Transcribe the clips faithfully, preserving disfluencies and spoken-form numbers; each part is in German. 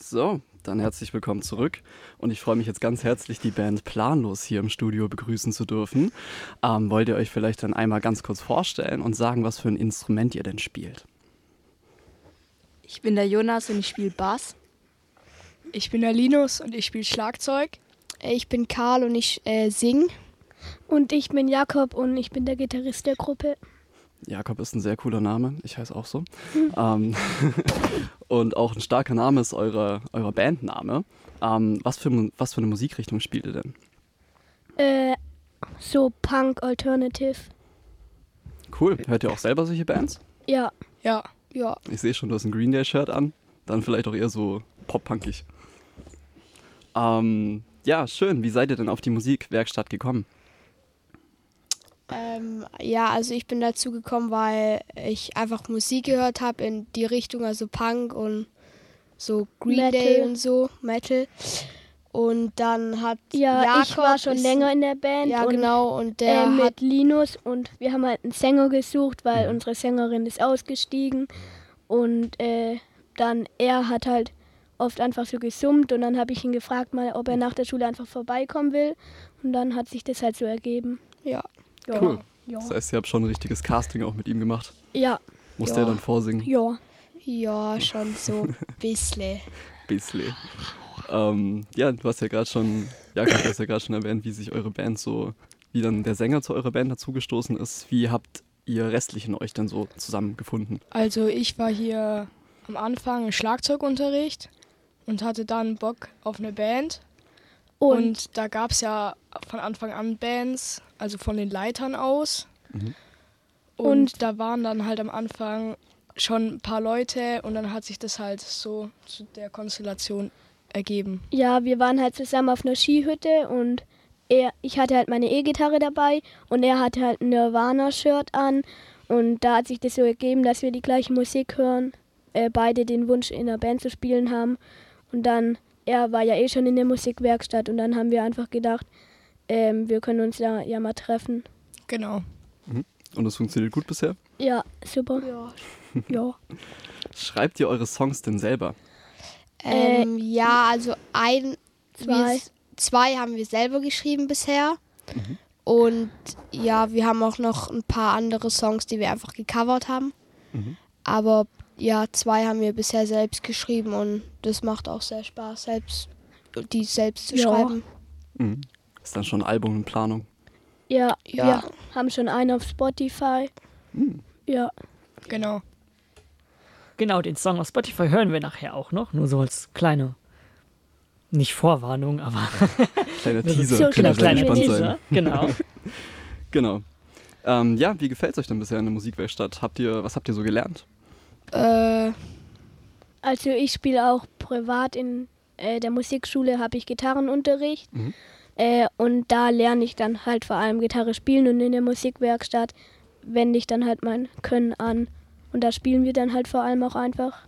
So, dann herzlich willkommen zurück und ich freue mich jetzt ganz herzlich, die Band Planlos hier im Studio begrüßen zu dürfen. Ähm, wollt ihr euch vielleicht dann einmal ganz kurz vorstellen und sagen, was für ein Instrument ihr denn spielt? Ich bin der Jonas und ich spiele Bass. Ich bin der Linus und ich spiele Schlagzeug. Ich bin Karl und ich äh, singe. Und ich bin Jakob und ich bin der Gitarrist der Gruppe. Jakob ist ein sehr cooler Name, ich heiße auch so. Mhm. Ähm, und auch ein starker Name ist eure, euer Bandname. Ähm, was, für, was für eine Musikrichtung spielt ihr denn? Äh, so Punk Alternative. Cool, hört ihr auch selber solche Bands? Ja. Ja. Ja. Ich sehe schon, du hast ein Green Day Shirt an, dann vielleicht auch eher so pop-punkig. Ähm, ja, schön, wie seid ihr denn auf die Musikwerkstatt gekommen? Ähm, ja, also ich bin dazu gekommen, weil ich einfach Musik gehört habe in die Richtung, also Punk und so Green Metal. Day und so, Metal. Und dann hat Ja, Jakob ich war schon ist, länger in der Band. Ja, und, genau. Und der äh, mit hat Linus und wir haben halt einen Sänger gesucht, weil Mhm. unsere Sängerin ist ausgestiegen. Und äh, dann er hat halt oft einfach so gesummt und dann habe ich ihn gefragt, mal, ob er nach der Schule einfach vorbeikommen will. Und dann hat sich das halt so ergeben. ja. Ja. Cool. Ja. Das heißt, ihr habt schon ein richtiges Casting auch mit ihm gemacht. Ja. Musste Ja. er dann vorsingen? Ja. Ja, schon so ein bisschen. Bisschen. Ähm, ja, du hast ja gerade schon, Jakob, du hast ja gerade schon erwähnt, wie sich eure Band so, wie dann der Sänger zu eurer Band dazugestoßen ist. Wie habt ihr Restlichen euch denn so zusammengefunden? Also ich war hier am Anfang im Schlagzeugunterricht und hatte dann Bock auf eine Band. Und, Und da gab es ja von Anfang an Bands, also von den Leitern aus. Mhm. Und, Und- da waren dann halt am Anfang schon ein paar Leute und dann hat sich das halt so zu der Konstellation ergeben. ja, wir waren halt zusammen auf einer Skihütte und er, ich hatte halt meine E-Gitarre dabei und er hatte halt ein Nirvana-Shirt an und da hat sich das so ergeben, dass wir die gleiche Musik hören, äh, beide den Wunsch in der Band zu spielen haben und dann, er war ja eh schon in der Musikwerkstatt und dann haben wir einfach gedacht, ähm, wir können uns da ja mal treffen. Genau. Und das funktioniert gut bisher? Ja, super. Ja. Ja. Schreibt ihr eure Songs denn selber? Ähm, ja, also ein, Zwei. Wir, zwei haben wir selber geschrieben bisher. Und ja, wir haben auch noch ein paar andere Songs, die wir einfach gecovert haben. Mhm. Aber ja, zwei haben wir bisher selbst geschrieben und das macht auch sehr Spaß, selbst die selbst zu Ja. schreiben. Mhm. Ist dann schon ein Album in Planung? Ja, Ja. wir haben schon einen auf Spotify. Mhm. Ja. Genau. Genau, den Song auf Spotify hören wir nachher auch noch. Nur so als kleine, nicht Vorwarnung, aber Kleiner so Teaser, so könnt ihr kleiner sehr kleiner gespannt Teaser. sein. Genau. Genau. Ähm, ja, wie gefällt es euch denn bisher in der Musikwerkstatt? Habt ihr, was habt ihr so gelernt? Äh, Also ich spiele auch privat in äh, der Musikschule, habe ich Gitarrenunterricht. Mhm. Äh, und da lerne ich dann halt vor allem Gitarre spielen und in der Musikwerkstatt wende ich dann halt mein Können an. Und da spielen wir dann halt vor allem auch einfach.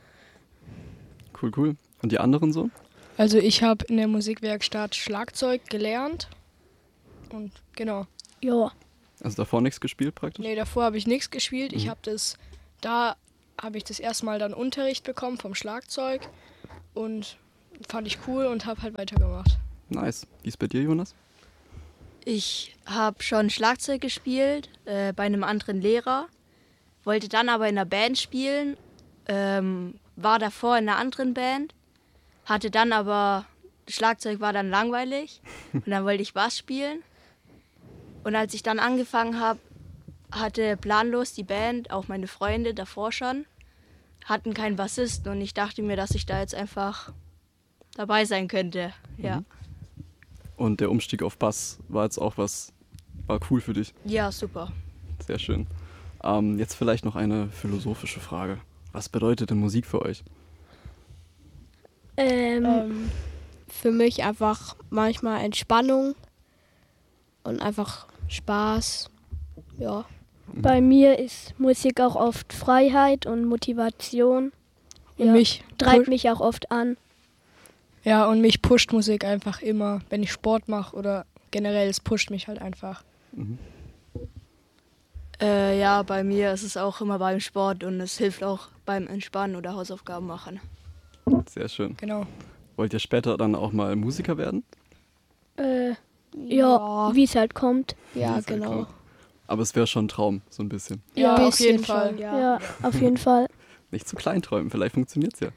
Cool, cool. Und die anderen so? Also ich habe in der Musikwerkstatt Schlagzeug gelernt. Und genau. Ja, Also davor nichts gespielt praktisch? Nee, davor habe ich nichts gespielt. Ich Mhm. habe das, da habe ich das erste Mal dann Unterricht bekommen vom Schlagzeug und fand ich cool und habe halt weitergemacht. Nice. Wie ist bei dir, Jonas? Ich habe schon Schlagzeug gespielt äh, bei einem anderen Lehrer, wollte dann aber in einer Band spielen, ähm, war davor in einer anderen Band, hatte dann aber, Schlagzeug war dann langweilig und dann wollte ich Bass spielen. Und als ich dann angefangen habe, hatte Planlos die Band, auch meine Freunde davor schon, hatten keinen Bassisten und ich dachte mir, dass ich da jetzt einfach dabei sein könnte. Ja, Und der Umstieg auf Bass war jetzt auch was, war cool für dich. ja, super. Sehr schön. Ähm, jetzt vielleicht noch eine philosophische Frage. Was bedeutet denn Musik für euch? ähm, ähm, für mich einfach manchmal Entspannung und einfach Spaß. Ja. bei mir ist Musik auch oft Freiheit und Motivation. Und Ja, mich treibt pu- mich auch oft an. Ja, und mich pusht Musik einfach immer, wenn ich Sport mache oder generell, es pusht mich halt einfach. Mhm. Äh, ja, bei mir ist es auch immer beim Sport und es hilft auch beim Entspannen oder Hausaufgaben machen. Sehr schön. Genau. Wollt ihr später dann auch mal Musiker werden? Äh, ja, wie es halt kommt. Ja, Wie es halt genau. kommt. Aber es wäre schon ein Traum, so ein bisschen. Ja, Ein auf jeden bisschen Fall. schon, ja. Ja, auf jeden Fall. Nicht zu klein träumen, vielleicht funktioniert es ja.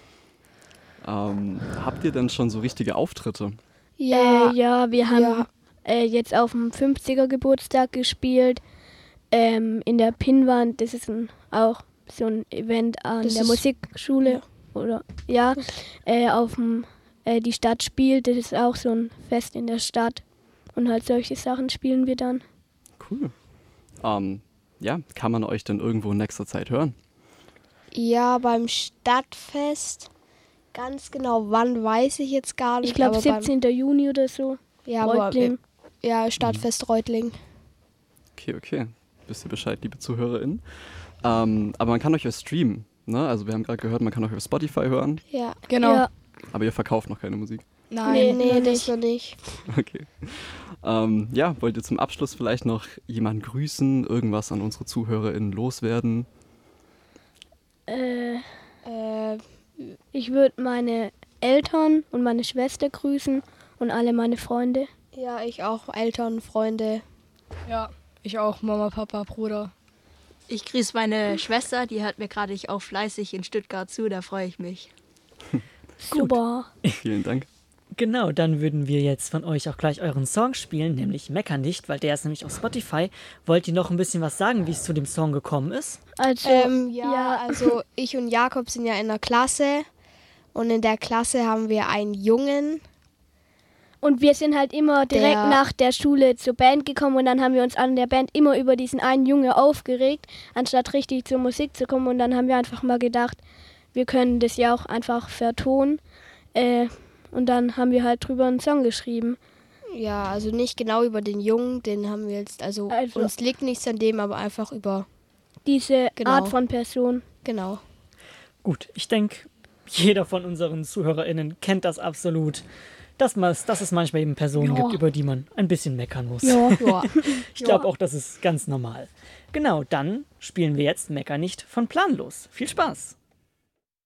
Ähm, habt ihr denn schon so richtige Auftritte? Ja, Äh, ja, wir haben ja. äh, jetzt auf dem fünfziger Geburtstag gespielt. Ähm, in der Pinnwand, das ist ein, auch so ein Event an Das der ist- Musikschule. Oder ja, äh, auf dem äh, die Stadt spielt, das ist auch so ein Fest in der Stadt. Und halt solche Sachen spielen wir dann. Cool. Ähm, ja, kann man euch denn irgendwo in nächster Zeit hören? Ja, beim Stadtfest. Ganz genau, wann weiß ich jetzt gar nicht. Ich glaube aber beim- siebzehnten Juni oder so. Ja, aber, Reutling. ja, Stadtfest Reutling. Okay, okay. Wisst ihr Bescheid, liebe ZuhörerInnen. Ähm, aber man kann euch ja streamen. Ne? Also wir haben gerade gehört, man kann euch auf Spotify hören, Ja. Genau. Ja, aber ihr verkauft noch keine Musik. Nein. Nee. Nee, noch das noch nicht. Okay. Ähm, ja, wollt ihr zum Abschluss vielleicht noch jemanden grüßen, irgendwas an unsere ZuhörerInnen loswerden? äh, Äh, ich würde meine Eltern und meine Schwester grüßen und alle meine Freunde. ja, ich auch. Eltern, Freunde. Ja, ich auch. Mama, Papa, Bruder. Ich grüße meine Schwester, die hört mir gerade auch fleißig in Stuttgart zu, da freue ich mich. Super. Vielen Dank. Genau, dann würden wir jetzt von euch auch gleich euren Song spielen, nämlich Mecker nicht, weil der ist nämlich auf Spotify. Wollt ihr noch ein bisschen was sagen, wie es zu dem Song gekommen ist? Also, Ähm, ja, ja. also ich und Jakob sind ja in der Klasse. Und in der Klasse haben wir einen Jungen. Und wir sind halt immer direkt Der- nach der Schule zur Band gekommen und dann haben wir uns an der Band immer über diesen einen Junge aufgeregt, anstatt richtig zur Musik zu kommen. Und dann haben wir einfach mal gedacht, wir können das ja auch einfach vertonen. Äh, und dann haben wir halt drüber einen Song geschrieben. Ja, also nicht genau über den Jungen, den haben wir jetzt, also, Also- uns liegt nichts an dem, aber einfach über, Diese Genau. Art von Person. genau. Gut, ich denke, jeder von unseren ZuhörerInnen kennt das absolut, dass, man, dass es manchmal eben Personen Ja. gibt, über die man ein bisschen meckern muss. Ja. Ja. Ich glaube auch, das ist ganz normal. Genau, dann spielen wir jetzt Mecker nicht von Planlos. Viel Spaß!